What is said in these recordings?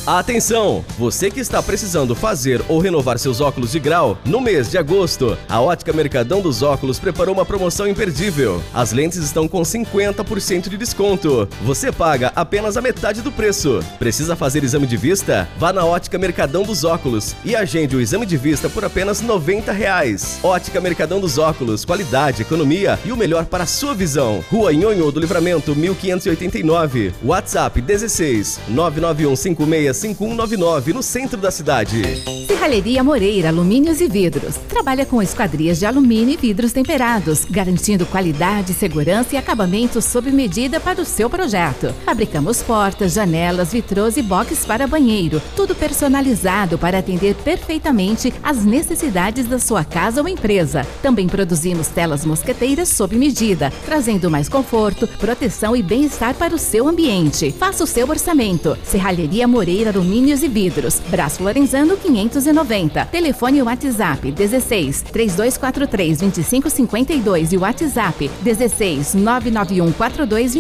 Atenção! Você que está precisando fazer ou renovar seus óculos de grau, no mês de agosto, a Ótica Mercadão dos Óculos preparou uma promoção imperdível. As lentes estão com 50% de desconto. Você paga apenas a metade do preço. Precisa fazer exame de vista? Vá na Ótica Mercadão dos Óculos e agende o exame de vista por apenas R$ 90. Ótica Mercadão dos Óculos, qualidade, economia e o melhor para a sua visão. Rua Nhonhô do Livramento, 1589. WhatsApp 16 991 56 5199 no centro da cidade. Serralheria Moreira Alumínios e Vidros. Trabalha com esquadrias de alumínio e vidros temperados, garantindo qualidade, segurança e acabamento sob medida para o seu projeto. Fabricamos portas, janelas, vitrôs e boxes para banheiro, tudo personalizado para atender perfeitamente às necessidades da sua casa ou empresa. Também produzimos telas mosqueteiras sob medida, trazendo mais conforto, proteção e bem-estar para o seu ambiente. Faça o seu orçamento. Serralheria Moreira Alumínios e Vidros, Braço Lorenzano 590. Telefone e WhatsApp 16 3243 2552 e WhatsApp 16 991 42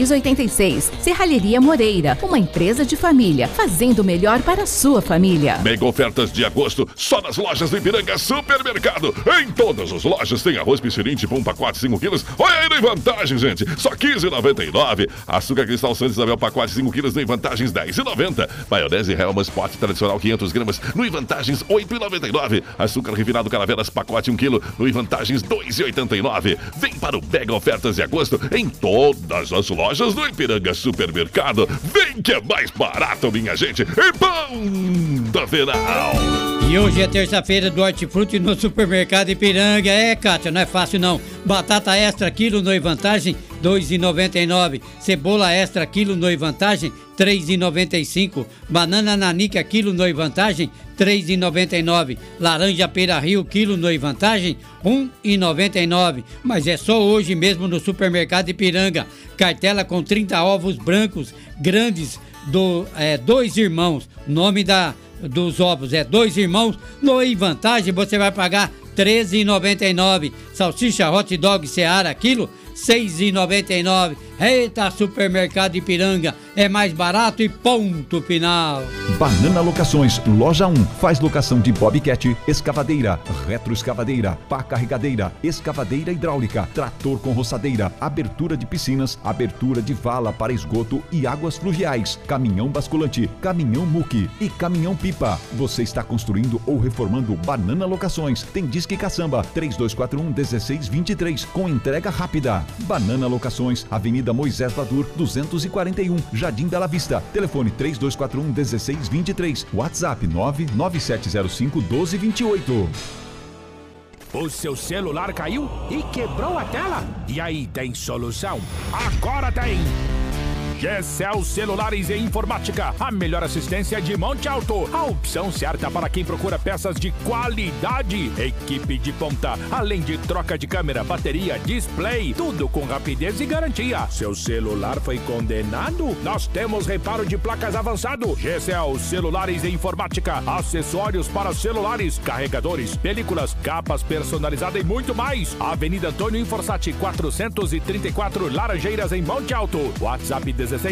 2686. Serralheria Moreira, uma empresa de família, fazendo o melhor para a sua família. Mega ofertas de agosto só nas lojas do Ipiranga Supermercado. Em todas as lojas tem arroz Pichirinte por um pacote 5 quilos. Olha aí, em vantagem, gente. Só R$ 15,99. Açúcar Cristal Santa Isabel, pacote 5 quilos, em vantagens R$ 10,90. Maionese Hellmann's Pot tradicional 500 gramas, no Vantagens R$ 8,99. Açúcar refinado Caravelas, pacote 1 kg, no Vantagens R$ 2,89. Vem para o Mega Ofertas de agosto em todas as lojas do Ipiranga Supermercado. Vem que é mais barato, minha gente. E Ponta Final. E hoje é terça-feira do Hortifruti no Supermercado Ipiranga. Kátia, não é fácil não. Batata extra quilo no Vantagem, R$ 2,99. Cebola extra quilo no Vantagem, R$ 3,95. Banana nanica quilo no Vantagem, R$ 3,99. Laranja Pera Rio quilo no Vantagem, R$ 1,99. Mas é só hoje mesmo no Supermercado Ipiranga. Cartela com 30 ovos brancos grandes do Dois Irmãos. Nome dos ovos é Dois Irmãos. No Vantagem você vai pagar R$ 13,99. Salsicha Hot Dog Seara quilo, R$ 6,99. Eita, Supermercado Ipiranga, é mais barato e ponto final. Banana Locações, loja 1, faz locação de bobcat, escavadeira, retroescavadeira, pá carregadeira, escavadeira hidráulica, trator com roçadeira, abertura de piscinas, abertura de vala para esgoto e águas fluviais, caminhão basculante, caminhão muque e caminhão pipa. Você está construindo ou reformando Banana Locações, tem Disque Caçamba, 3241-1623, com entrega rápida. Banana Locações, Avenida Moisés Vadur, 241, Jardim Bela Vista. Telefone 3241-1623. WhatsApp 99705-1228. O seu celular caiu e quebrou a tela? E aí, tem solução? Agora tem! GCL Celulares e Informática, a melhor assistência de Monte Alto. A opção certa para quem procura peças de qualidade. Equipe de ponta, além de troca de câmera, bateria, display, tudo com rapidez e garantia. Seu celular foi condenado? Nós temos reparo de placas avançado. GCL Celulares e Informática, acessórios para celulares, carregadores, películas, capas personalizadas e muito mais. Avenida Antônio Inforsati, 434, Laranjeiras, em Monte Alto. WhatsApp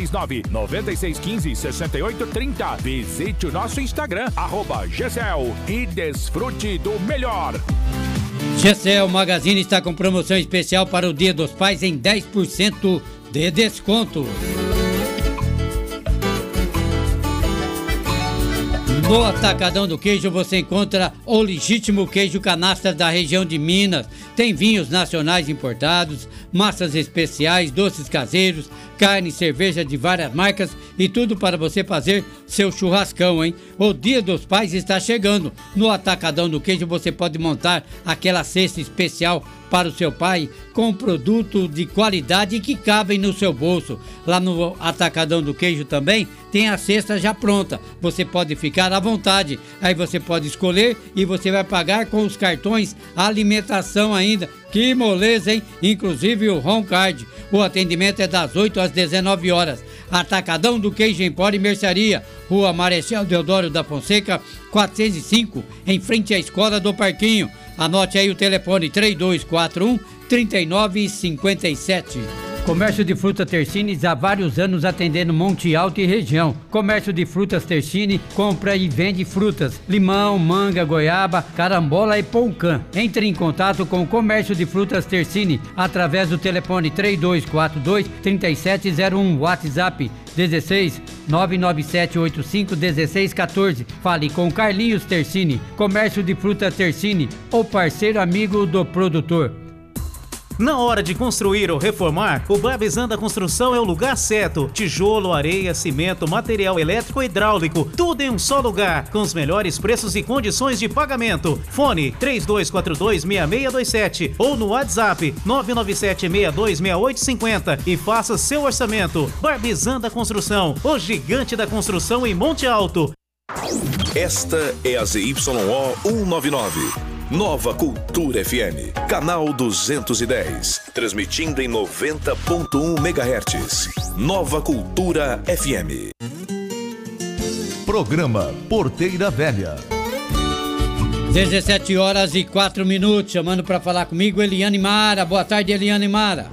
16996156830. Visite o nosso Instagram, @GCL, e desfrute do melhor. GCL Magazine está com promoção especial para o Dia dos Pais em 10% de desconto. No Atacadão do Queijo você encontra o legítimo queijo canastra da região de Minas. Tem vinhos nacionais importados, massas especiais, doces caseiros, carne e cerveja de várias marcas e tudo para você fazer seu churrascão, hein? O Dia dos Pais está chegando. No Atacadão do Queijo você pode montar aquela cesta especial para o seu pai com produto de qualidade que cabem no seu bolso. Lá no Atacadão do Queijo também tem a cesta já pronta. Você pode ficar à vontade. Aí você pode escolher e você vai pagar com os cartões alimentação ainda. Que moleza, hein? Inclusive o Home Card. O atendimento é das 8 às 19 horas. Atacadão do Queijo Empório e Mercearia, Rua Marechal Deodoro da Fonseca, 405, em frente à Escola do Parquinho. Anote aí o telefone 3241-3957. Comércio de frutas Tersini há vários anos atendendo Monte Alto e região. Comércio de frutas Tersini compra e vende frutas, limão, manga, goiaba, carambola e poncã. Entre em contato com o Comércio de frutas Tersini através do telefone 3242-3701, WhatsApp 16 99785 1614. Fale com Carlinhos Tersini. Comércio de frutas Tersini, o parceiro amigo do produtor. Na hora de construir ou reformar, o Barbizan Construção é o lugar certo. Tijolo, areia, cimento, material elétrico e hidráulico, tudo em um só lugar, com os melhores preços e condições de pagamento. Fone 3242-6627 ou no WhatsApp 997-626850 e faça seu orçamento. Barbizan Construção, o gigante da construção em Monte Alto. Esta é a ZYO 199. Nova Cultura FM, canal 210, transmitindo em 90.1 MHz. Nova Cultura FM. Programa Porteira Velha. 17h04, chamando para falar comigo Eliane Mara. Boa tarde, Eliane Mara.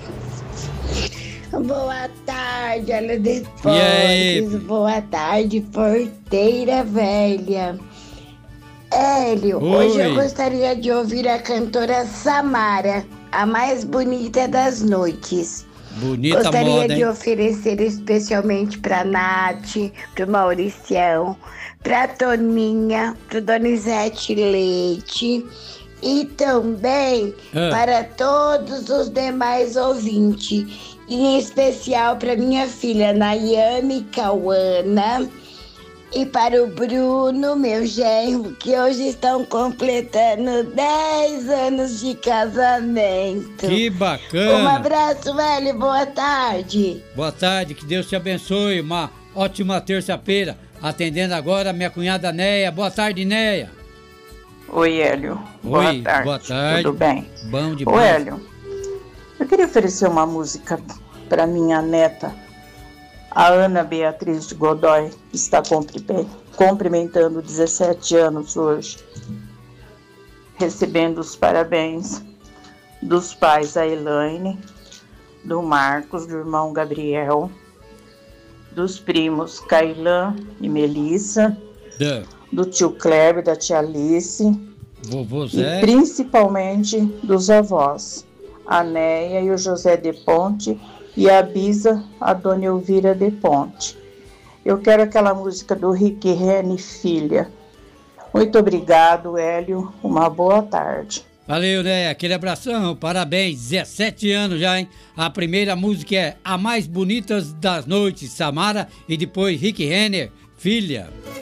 Boa tarde, Ela Desportes. Boa tarde, Porteira Velha. Hélio, hoje eu gostaria de ouvir a cantora Samara, a mais bonita das noites. Bonita gostaria moda, de oferecer especialmente pra Nath, pro Mauricião, pra Toninha, pro Donizete Leite e também para todos os demais ouvintes, em especial para minha filha Nayane Cauana. E para o Bruno, meu genro, que hoje estão completando 10 anos de casamento. Que bacana! Um abraço, velho, boa tarde. Boa tarde, que Deus te abençoe, uma ótima terça-feira. Atendendo agora a minha cunhada Neia. Boa tarde, Neia. Oi, Hélio. Boa tarde. Tudo bem? Bom demais. Ô, Hélio, eu queria oferecer uma música para minha neta, a Ana Beatriz de Godoy, que está cumprimentando 17 anos hoje, recebendo os parabéns dos pais, a Elaine, do Marcos, do irmão Gabriel, dos primos Kailan e Melissa, do tio Kleber, da tia Alice, vovô Zé, e principalmente dos avós, a Neia e o José de Ponte, e a Bisa, a Dona Elvira de Ponte. Eu quero aquela música do Rick Rene Filha. Muito obrigado, Hélio. Uma boa tarde. Valeu, né? Aquele abração, parabéns. 17 anos já, hein? A primeira música é A Mais Bonitas das Noites, Samara, e depois Rick Renner, Filha.